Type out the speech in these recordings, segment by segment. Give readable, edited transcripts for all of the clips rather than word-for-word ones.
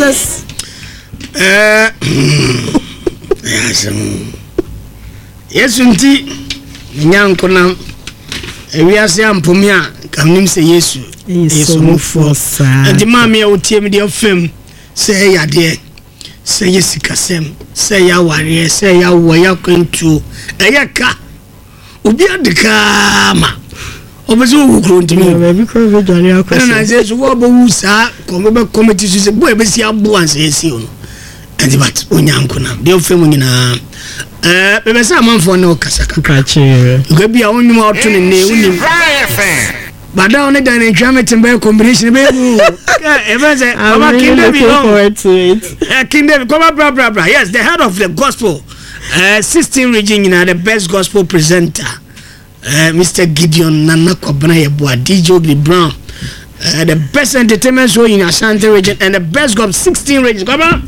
Yes, indeed. Nyankona ewiase ampomia kamnim se Yesu Yesu and mama wotie me de fam say yade say yesikasem say ya ware say ya wo ya kwentu eyaka obi adeka ma obezo wukro ntimi be ko be jani akwese na say so wo bo wusa ko be committee so say boy be si abo an say si ono and but onyankona de fam nyina bebe sa manfo no kasaka kache go bia onwuma oto ne ne unim bada on da na twamete be combination be bu e say baba kinde bi kinde come bra yes the head of the gospel 16 region in the best gospel presenter Mr. Gideon Nana Kobana Yeboa DJ Obi Brown the best entertainment show in Ashanti region and the best gospel 16 regions come on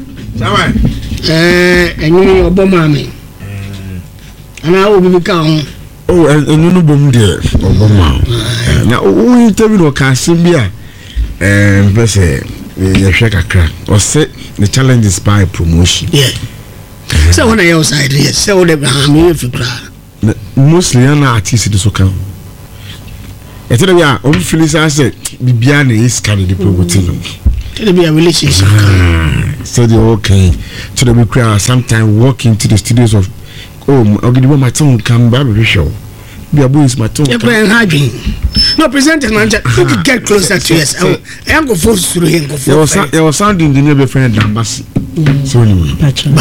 enyi oboma me ana obi bi ka ho no bom de oboma na o interview no ka simbia pese ye hwe kakra o say the challenges by promotion so when I outside yes so the me if kra mostly na artist de so kan e tell me o feel say bibia na is can the promoting tell me a relationship so they okay so they will sometimes walk into the studios of Ogidibo my tongue come back show be a boys my tongue no presenters man you could get closer to us I am go force through him go there was sounding the neighbor friend Dambasi so anyway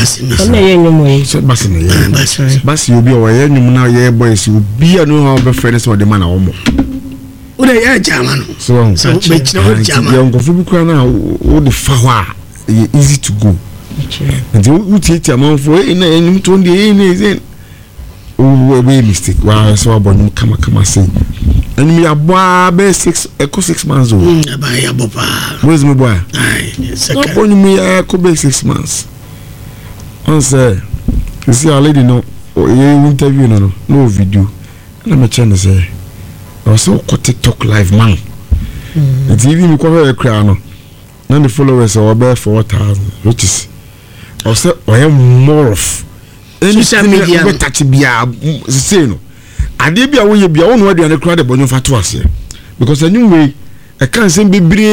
Basi you be aware you now yeah boys you be a know how be friends or the man omo o dey ya German so be chino German you go fi kura na o the fawa easy to go and you take your man for in any to the we mistake wa so abonu kama say and me aboa be 6 months old ya bopa where's my boy second abonu me ko be 6 months on say you see a lady no interview no video and me channel say I so ko TikTok live man the TV me ko e kra no na the followers are about 4,000 which is also I am more of social media we touch bia say no ade bia wo ye bia wo no aduane kra de bonyo fato ase because anyway I can say bebre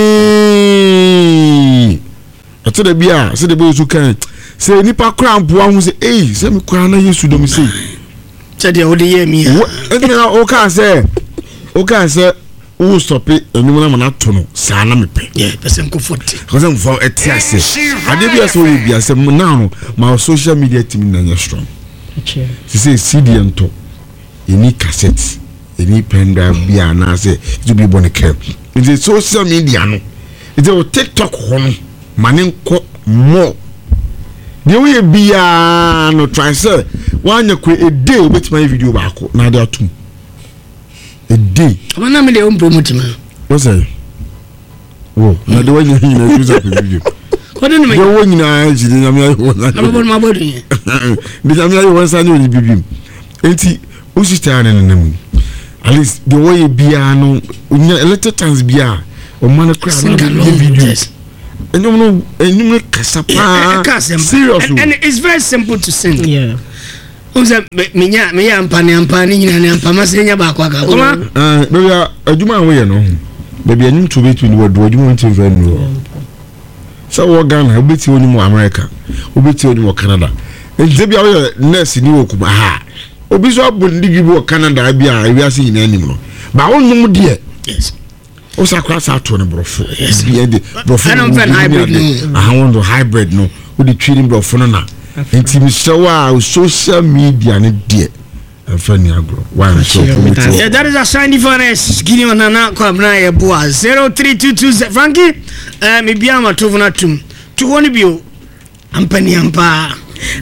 ato da bia say de boy su kan say nipa kra ampo hu say eh say me kra na Yesu do me say de o de ye mi o kan say who stop it and you want to know sana me pe person comfort because I'm for etiase ade bia so we bia say now my social media team na strong she say CD ento any cassette any pen drive bia na say to be born care in the social media no it is TikTok hono manen ko more the way bia no try say one a day obet my video back na dey atum a day. Come on, me dey promote man. What's that? Oh, na the one you use up the video. What do you mean? The one you actually na me about my body. The na one say no the bibim. Enti o sister na nam. At least the way bia no a little times bia o man cry na the video. And you know kasapa. Seriously. And it's very simple to sing. Yeah. Uza minya ampani nyina ne ampama senya ba kwa ka kuma baby aduma we no baby anyum to between the aduma nti friend no so wo Ghana obeti oni mu America obeti oni mu Canada nti bia we nurse ni wo kuma ha obi so abondi bi wo Canada bia ewi ase nyina anim no ba wonum de yes o sakra sa to ne brofo bia de brofo no hybrid no wo de twiri brofo no na nti mi show social media ne de afani agro one show yeah that is a shiny forest gini onana kwa bna ye boa 0322 Frankie me bia ma to na tum to woni bio ampani ampa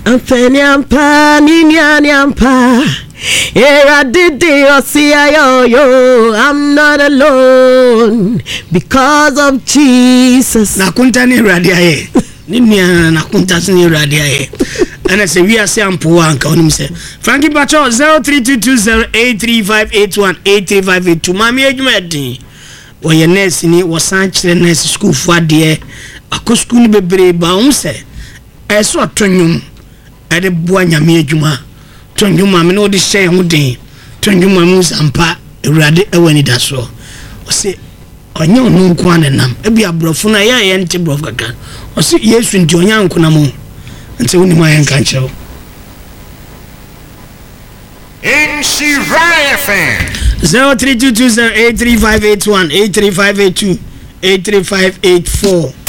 nini ampa era didi osia yo I'm not alone because of Jesus na kuntani radia ye nini na kuntasini radia ye ana se wi ase ampo anka onim se Frankie Pacho 03220835818358 mami adwuma din wo ye nurse ni wo san kire nurse school fu ade akɔ school bebree ba say ɛso atɔnwom ɛde boa nyame adwuma tɔnwom ma me no de hyɛ ho den tɔnwom ma mu sampa awurade ɛwani da so ɔse ɔnyɛ ɔno nko anenam ebi abrɔfo na yɛ nte brɔf kaka ɔse yesu nti ɔnyɛ nko na mo nti woni ma yɛ nka kyerɛw in Shira FM 0322083581 83582 83584